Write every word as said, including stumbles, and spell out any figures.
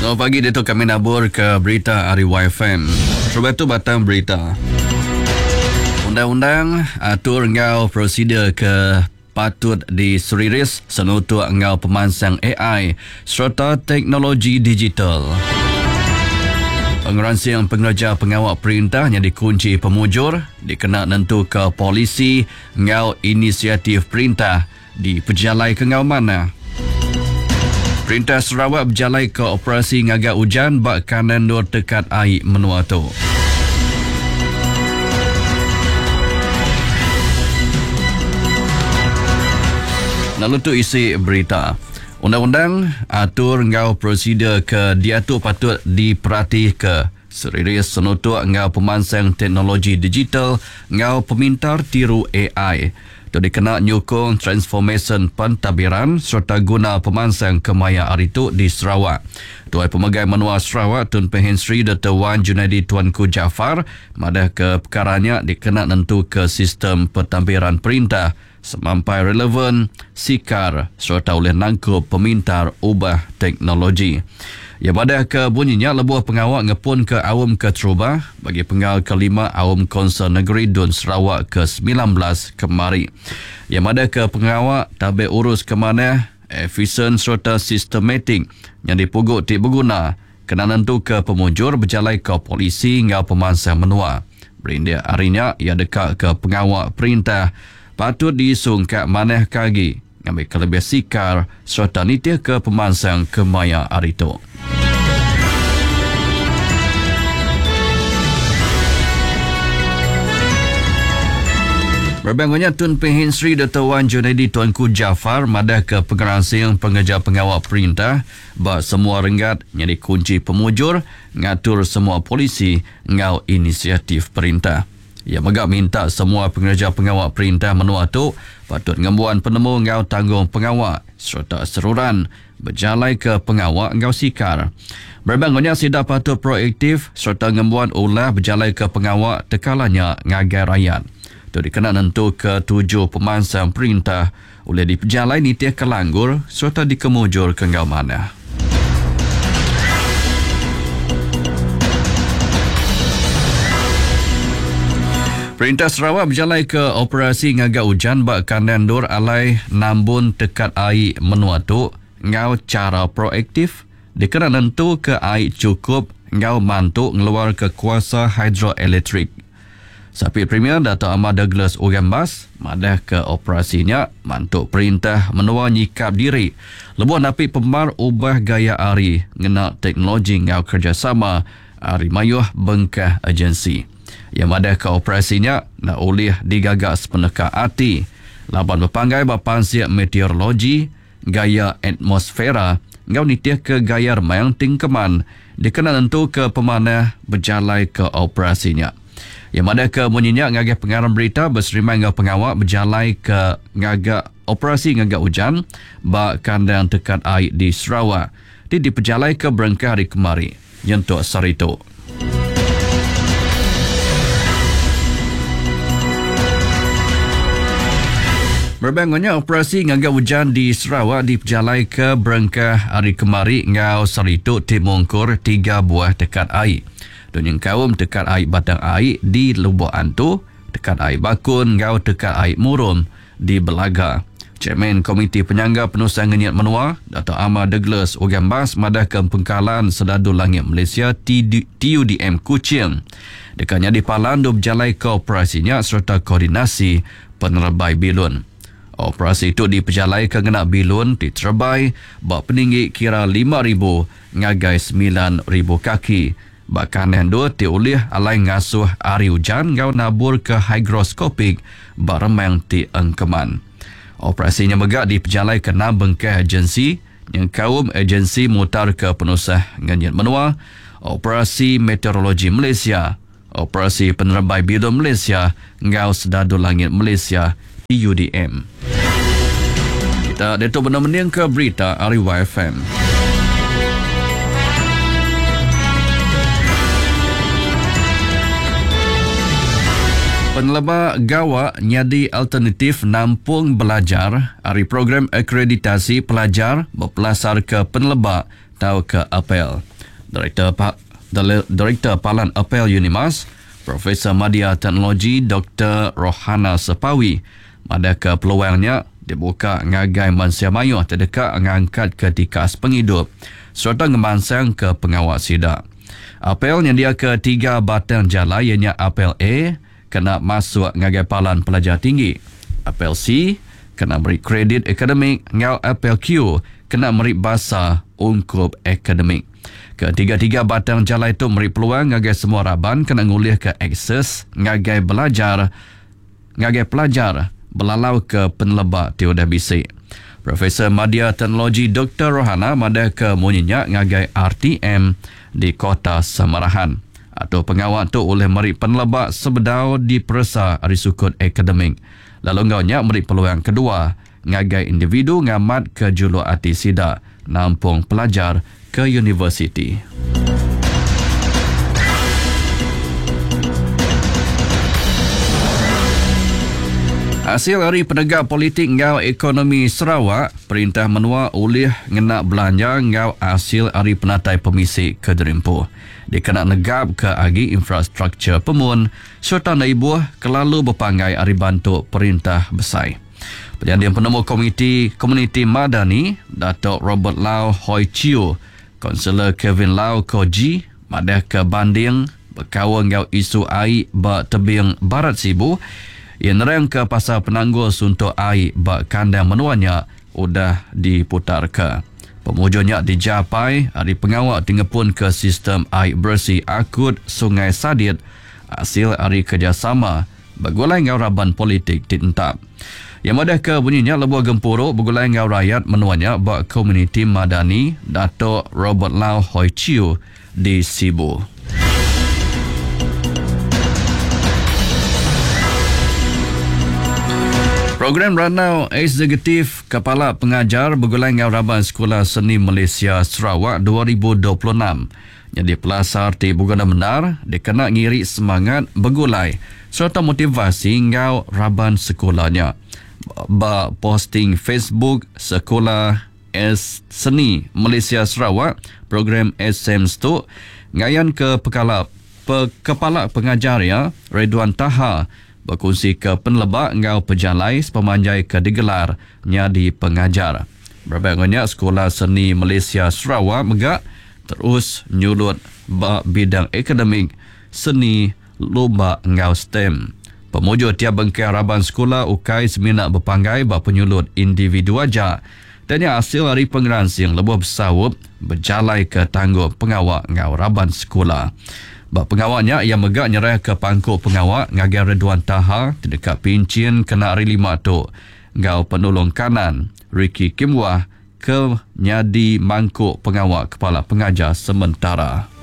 Selamat pagi, Dato' kami nabur ke berita Ariwa F M. Roberto Batang berita. Undang-undang atur ngau prosedur ke patut diseriris senutuk ngau pemansang A I serta teknologi digital. Pengeransian pengerja pengawal perintah yang dikunci pemujur dikena nentu ke polisi ngau inisiatif perintah di pejalai ke ngau mana. Perintah Sarawak berjalai ke operasi ngagak hujan bak kanan nur tekat air menua tu. Lalu tu isi berita. Undang-undang atur ngau prosedur ke diatur patut diperhati ke serius senutuk ngau pemansang teknologi digital ngau pemintar tiru A I. Itu dikena nyukung transformation pentadbiran serta guna pemansang kemaya aritu di Sarawak. Tuai Pemegai Menua Sarawak Tun Pehin Sri Dato' Wan Junaidi Tuanku Jaafar madah ke perkaranya dikena nentu ke sistem pentadbiran perintah semampai relevan, sikar serta oleh nangkup pemintar ubah teknologi. Ya pada ke bunyinya lebuh pengawal ngepun ke awam ke Teruba bagi pengawal kelima awam Konsel Negeri Dun Sarawak ke sembilan belas kemari. Ya pada ke pengawal tabik urus ke mana efisien serta sistematik yang dipuguk ti berguna kena nentu ke pemujur berjalai ke polisi ngau pemansang menua. Berindia harinya ia dekat ke pengawal perintah patut diisung ke maneh kagi ngambil kelebih sikar serta nitih ke pemansang kemaya aritu. Berbangunnya Tun Pehin Sri Dato' Wan Junaidi Tuanku Jaafar madah ke pengeransian pengeja pengawal perintah bak semua renggat yang dikunci pemujur ngatur semua polisi ngau inisiatif perintah. Ia megak minta semua pengeja pengawal perintah menua tu patut ngembuan penemu ngau tanggung pengawal serta seruran berjalai ke pengawal ngau sikar. Berbangunnya sida patut proaktif serta ngembuan ulah berjalai ke pengawal tekalanya ngagai rakyat. Itu dikena nentu ke tujuh pemansang perintah oleh dipejalai nitih ke langgur serta dikemujur ke ngau mana. Perintah Sarawak berjalai ke operasi ngagak hujan bak kanan dur alai nambun tekat air menua tu ngau cara proaktif dikena nentu ke air cukup ngau mantuk ngeluar ke kuasa hidroelektrik. Sapi Premier Dato' Ahmad Douglas Ugambas madah ke operasinya mantuk perintah menua nyikap diri lebuh napi pembar ubah gaya ari ngena teknologi ngau kerjasama ari mayuh bengkah agensi. Yang madah ke operasinya nak oleh digagas peneka hati laban berpanggai bapan siap meteorologi gaya atmosfera ngau nitih ke gaya remayang tingkeman dikena nentu ke pemanah berjalai ke operasinya. Yang mana ke bunyinya ngagak pengarang berita berserimai ngau pengawal berjalai ke ngagak operasi ngagak hujan bak kandang tekat air di Sarawak. Di diperjalai ke berengkah hari kemari. Yentuk Sarito. Berbangunnya operasi ngagak hujan di Sarawak diperjalai ke berengkah hari kemari ngau Sarito Timungkur tiga buah tekat air. Dan yang kaum dekat air batang air di Lubuk Antu, dekat air Bakun, ngau dekat air Murum di Belaga. Chairman Komiti Penyangga Penusan Ngenyat Menua, Dato' Ahmad Douglas Ugambas madah ke Pengkalan Sedadu Langit Malaysia T U D M Kuching. Dekatnya di Palandu berjalai ke operasinya serta koordinasi penerbai bilun. Operasi itu diperjalai ke ngenak bilun diterbai bak peninggi kira lima ribu ngagai sembilan ribu kaki. Bahkan yang dua diulih alai ngasuh ari hujan ngau nabur ke hygroscopik baremang ti engkeman. Operasinya megak diperjalai ke enam bengkah agensi yang kaum agensi mutar ke penusah Ngenyat Menua, Operasi Meteorologi Malaysia, Operasi Penerbai Bilun Malaysia, ngau Sedadu Langit Malaysia T U D M. Kita Dato' benar-benar ke berita Ariwa F M. Penelaba Gawa nyadi alternatif nampung belajar hari program akreditasi pelajar berpelasar ke penelaba atau ke apel. Direktur pa, Direktur Palan Apel Unimas, Profesor Madya Teknologi Doktor Rohana Sepawi, ada ke peluangnya dibuka ngagai Mansia Mayu terdekat ngangkat ke tikas penghidup serta ngemansang ke pengawal sidak. Apel yang dia ke tiga batang jala ianya Apel A kena masuk ngagai palan pelajar tinggi. Apel C kena beri kredit akademik, ngau Apel Q kena beri bahasa ungkup akademik. Ketiga-tiga batang jala itu beri peluang ngagai semua raban kena ngulih ke akses ngagai belajar, ngagai pelajar belalau ke penelebak tiada bisik. Profesor Madya Teknologi Doktor Rohana madah ke munyinya ngagai R T M di Kota Samarahan. Atau pengawal tu oleh meri penelebak sebedau di perasa risukut akademik. Lalu ngaunya meri peluang kedua ngagai individu ngamat ke juluk ati sidak nampung pelajar ke universiti. Hasil hari penegak politik ngau ekonomi Sarawak, Perintah menua oleh ngena belanja ngau hasil hari penatai pemisik ke Derimpo. Dia kena negap ke agi infrastruktur pemun serta naibuh kelalu berpanggai hari bantu Perintah Besai. Penyandian penemu Komiti Komuniti Madani, Datuk Robert Lau Hoi Chiu, Konselor Kevin Lau Koji, madah ke banding berkawan ngau isu air bak tebing Barat Sibu, ia nerang ke pasal penanggul suntuk air bak kandang menuanya udah diputar ke. Pemujurnya dijapai hari pengawal tingepun ke sistem air bersih akut Sungai Sadit hasil hari kerjasama bergulai ngau raban politik ditentap. Yang madah ke bunyinya lebuh gempuruk bergulai ngau rakyat menuanya bak komuniti Madani Datuk Robert Lau Hoi Chiu di Sibu. Program Ranau Eksekutif Kepala Pengajar bergulai ngau raban Sekolah Seni Malaysia Sarawak dua ribu dua puluh enam. Jadi pelasar di Bugana Benar dikena ngiri semangat bergulai serta motivasi ngau raban sekolahnya. Ba posting Facebook Sekolah S Seni Malaysia Sarawak program S M S tu ngayan ke pekala pe, kepala pengajar ya Redwan Taha berkongsi ke penlebak ngau pejalai sepemanjai ke digelar nyadi pengajar. Berbagainya Sekolah Seni Malaysia Sarawak megak terus nyulut bak bidang akademik seni lomba ngau STEM. Pemujur tiap bengkai raban sekolah ukai seminat berpanggai bak penyulut individu aja. Dan yang hasil hari pengeransing lebih bersawup berjalai ke tangguh pengawal ngau raban sekolah. Bak pengawalnya yang megak nyerah ke pangkuk pengawal ngagai Redwan Taha terdekat pincin kena hari lima tu. Ngau penolong kanan Ricky Kimwah ke nyadi mangkuk pengawal kepala pengajar sementara.